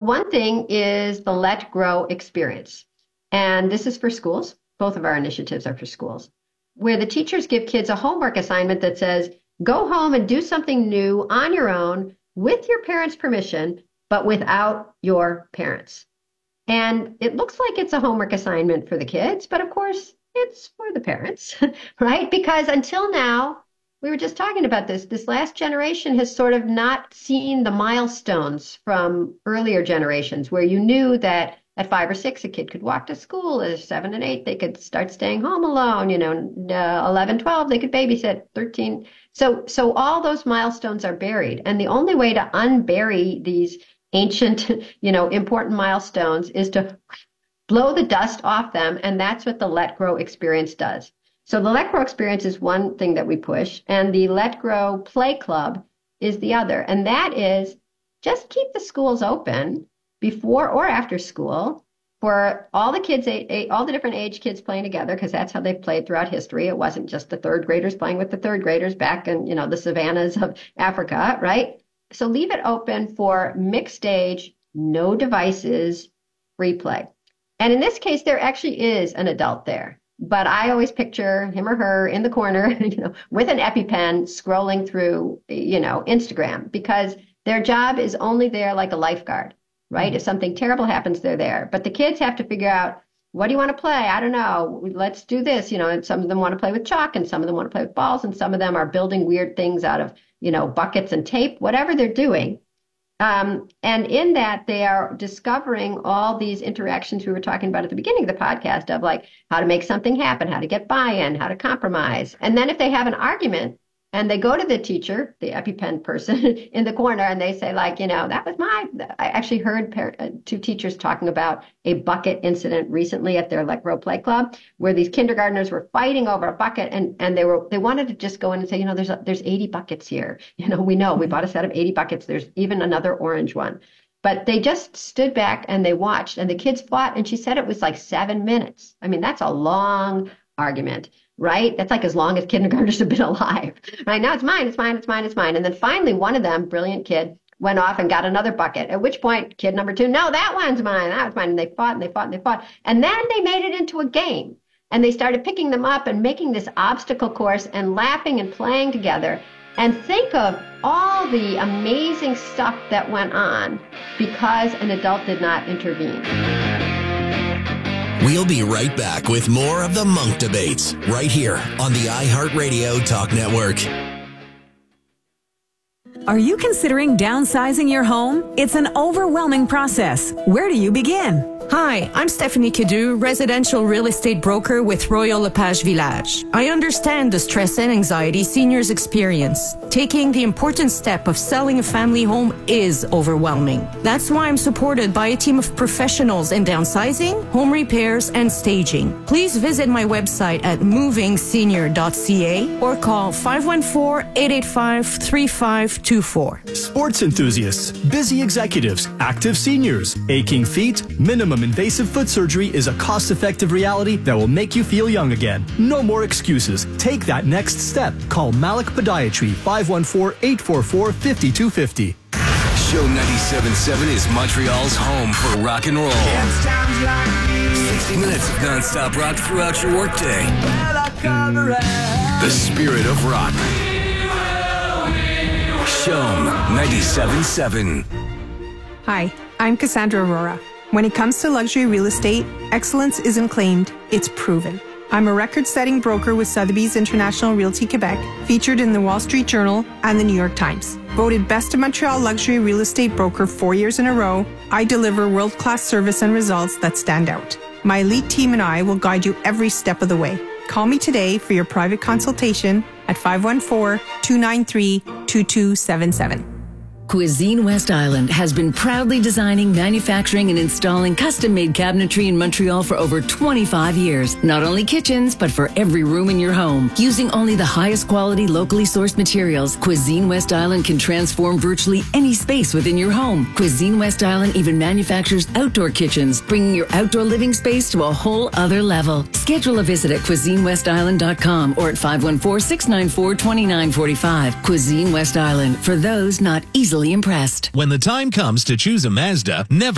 one thing is the Let Grow experience. And this is for schools. Both of our initiatives are for schools, where the teachers give kids a homework assignment that says, go home and do something new on your own with your parents' permission, but without your parents. And it looks like it's a homework assignment for the kids, but of course it's for the parents, right? Because until now, we were just talking about this last generation has sort of not seen the milestones from earlier generations where you knew that at 5 or 6, a kid could walk to school. At 7 and 8, they could start staying home alone. 11, 12, they could babysit. 13. So all those milestones are buried. And the only way to unbury these ancient, important milestones is to blow the dust off them. And that's what the Let Grow experience does. So the Let Grow experience is one thing that we push. And the Let Grow Play Club is the other. And that is just keep the schools open before or after school for all the kids, all the different age kids playing together, because that's how they've played throughout history. It wasn't just the third graders playing with the third graders back in, the savannas of Africa, right? So leave it open for mixed age, no devices, free play. And in this case, there actually is an adult there. But I always picture him or her in the corner, with an EpiPen scrolling through, Instagram, because their job is only there like a lifeguard. Right? If something terrible happens, they're there. But the kids have to figure out, what do you want to play? I don't know. Let's do this. And some of them want to play with chalk and some of them want to play with balls and some of them are building weird things out of, buckets and tape, whatever they're doing. And in that, they are discovering all these interactions we were talking about at the beginning of the podcast of like how to make something happen, how to get buy-in, how to compromise. And then if they have an argument, and they go to the teacher, the EpiPen person in the corner, and they say, like, that was I actually heard 2 teachers talking about a bucket incident recently at their Let Grow Play Club, where these kindergartners were fighting over a bucket, and they wanted to just go in and say, there's 80 buckets here. We bought a set of 80 buckets. There's even another orange one. But they just stood back and they watched, and the kids fought, and she said it was like 7 minutes. I mean, that's a long argument. Right? That's like as long as kindergartners have been alive. Right? Now it's mine, it's mine, it's mine, it's mine. And then finally one of them, brilliant kid, went off and got another bucket. At which point, kid number 2, no, that one's mine, that one's mine. And they fought and they fought and they fought. And then they made it into a game. And they started picking them up and making this obstacle course and laughing and playing together. And think of all the amazing stuff that went on because an adult did not intervene. We'll be right back with more of the Monk Debates right here on the iHeartRadio Talk Network. Are you considering downsizing your home? It's an overwhelming process. Where do you begin? Hi, I'm Stephanie Kidu, residential real estate broker with Royal LePage Village. I understand the stress and anxiety seniors experience. Taking the important step of selling a family home is overwhelming. That's why I'm supported by a team of professionals in downsizing, home repairs, and staging. Please visit my website at movingsenior.ca or call 514-885-3524. Sports enthusiasts, busy executives, active seniors, aching feet, minimum invasive foot surgery is a cost-effective reality that will make you feel young again. No more excuses. Take that next step. Call Malik Podiatry, 514-844-5250. Show 97.7 is Montreal's home for rock and roll. 60 minutes of non-stop rock throughout your workday. The spirit of rock. Show 97.7. Hi, I'm Cassandra Aurora. When it comes to luxury real estate, excellence isn't claimed, it's proven. I'm a record-setting broker with Sotheby's International Realty Quebec, featured in the Wall Street Journal and the New York Times. Voted Best of Montreal Luxury Real Estate Broker 4 years in a row, I deliver world-class service and results that stand out. My elite team and I will guide you every step of the way. Call me today for your private consultation at 514-293-2277. Cuisine West Island has been proudly designing, manufacturing, and installing custom-made cabinetry in Montreal for over 25 years. Not only kitchens, but for every room in your home. Using only the highest quality, locally sourced materials, Cuisine West Island can transform virtually any space within your home. Cuisine West Island even manufactures outdoor kitchens, bringing your outdoor living space to a whole other level. Schedule a visit at CuisineWestIsland.com or at 514-694-2945. Cuisine West Island, for those not easily impressed. When the time comes to choose a Mazda, never